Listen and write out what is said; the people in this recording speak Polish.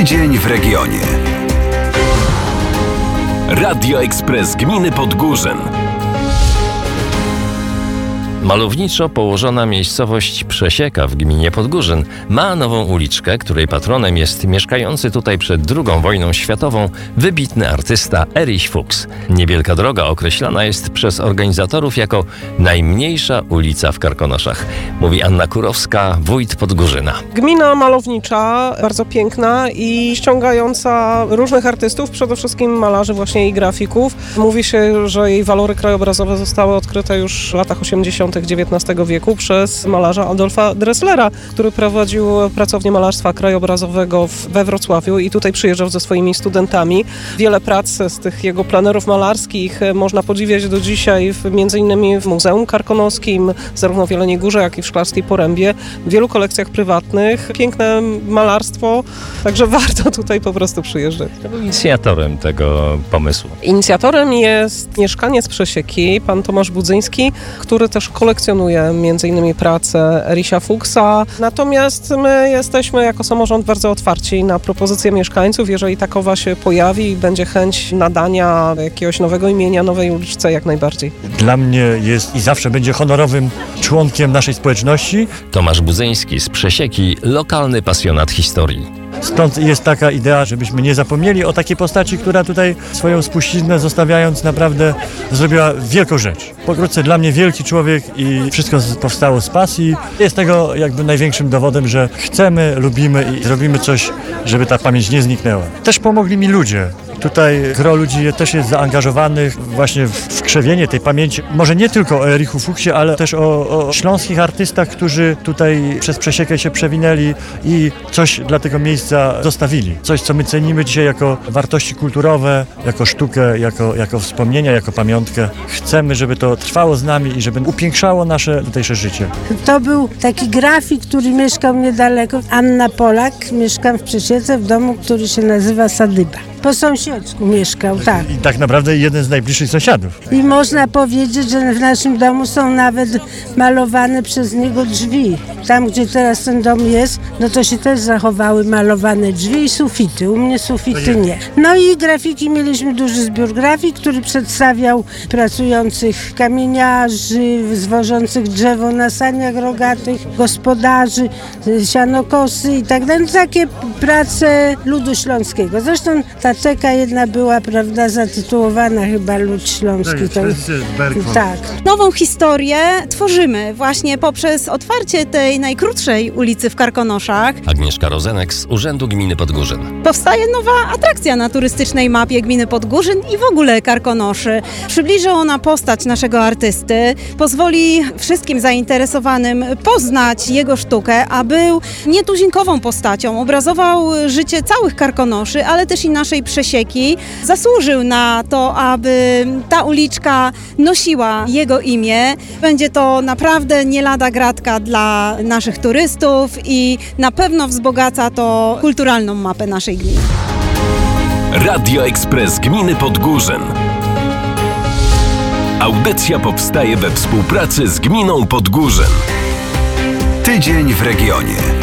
Tydzień w regionie. Radio Ekspres Gminy Podgórzyn. Malowniczo położona miejscowość Przesieka w gminie Podgórzyn ma nową uliczkę, której patronem jest mieszkający tutaj przed II wojną światową wybitny artysta Erich Fuchs. Niewielka droga określana jest przez organizatorów jako najmniejsza ulica w Karkonoszach, mówi Anna Kurowska, wójt Podgórzyna. Gmina malownicza, bardzo piękna i ściągająca różnych artystów, przede wszystkim malarzy właśnie i grafików. Mówi się, że jej walory krajobrazowe zostały odkryte już w latach 80. XIX wieku przez malarza Adolfa Dresslera, który prowadził pracownię malarstwa krajobrazowego we Wrocławiu i tutaj przyjeżdżał ze swoimi studentami. Wiele prac z tych jego planerów malarskich można podziwiać do dzisiaj, między innymi w Muzeum Karkonoskim, zarówno w Jeleniej Górze, jak i w Szklarskiej Porębie, w wielu kolekcjach prywatnych. Piękne malarstwo, także warto tutaj po prostu przyjeżdżać. Kto był inicjatorem tego pomysłu? Inicjatorem jest mieszkaniec Przesieki, pan Tomasz Budzyński, który też kolekcjonuje m.in. pracę Ericha Fuchsa. Natomiast my jesteśmy jako samorząd bardzo otwarci na propozycje mieszkańców. Jeżeli takowa się pojawi i będzie chęć nadania jakiegoś nowego imienia, nowej uliczce, jak najbardziej. Dla mnie jest i zawsze będzie honorowym członkiem naszej społeczności. Tomasz Budzyński z Przesieki, lokalny pasjonat historii. Stąd jest taka idea, żebyśmy nie zapomnieli o takiej postaci, która tutaj swoją spuściznę zostawiając naprawdę zrobiła wielką rzecz. Pokrótce dla mnie wielki człowiek i wszystko powstało z pasji. Jest tego jakby największym dowodem, że chcemy, lubimy i zrobimy coś, żeby ta pamięć nie zniknęła. Też pomogli mi ludzie. Tutaj gro ludzi też jest zaangażowanych właśnie w krzewienie tej pamięci. Może nie tylko o Erichu Fuchsie, ale też o śląskich artystach, którzy tutaj przez Przesiekę się przewinęli i coś dla tego miejsca zostawili. Coś, co my cenimy dzisiaj jako wartości kulturowe, jako sztukę, jako wspomnienia, jako pamiątkę. Chcemy, żeby to trwało z nami i żeby upiększało nasze tutejsze życie. To był taki grafik, który mieszkał niedaleko. Anna Polak. Mieszkam w Przesiece w domu, który się nazywa Sadyba. Po sąsiedzku mieszkał, tak. I tak naprawdę jeden z najbliższych sąsiadów. I można powiedzieć, że w naszym domu są nawet malowane przez niego drzwi. Tam, gdzie teraz ten dom jest, no to się też zachowały malowane drzwi i sufity. U mnie sufity nie. No i grafiki, mieliśmy duży zbiór grafik, który przedstawiał pracujących kamieniarzy, zwożących drzewo na saniach rogatych, gospodarzy, sianokosy i tak dalej. Takie prace ludu śląskiego. Zresztą ta czeka jedna była, prawda, zatytułowana chyba Lud Śląski. Tak. Nową historię tworzymy właśnie poprzez otwarcie tej najkrótszej ulicy w Karkonoszach. Agnieszka Rozenek z Urzędu Gminy Podgórzyn. Powstaje nowa atrakcja na turystycznej mapie gminy Podgórzyn i w ogóle Karkonoszy. Przybliży ona postać naszego artysty, pozwoli wszystkim zainteresowanym poznać jego sztukę, a był nietuzinkową postacią. Obrazował życie całych Karkonoszy, ale też i naszej Przesieki. Zasłużył na to, aby ta uliczka nosiła jego imię. Będzie to naprawdę nie lada gratka dla naszych turystów i na pewno wzbogaca to kulturalną mapę naszej gminy. Radio Ekspres Gminy Podgórzyn. Audycja powstaje we współpracy z Gminą Podgórzyn. Tydzień w regionie.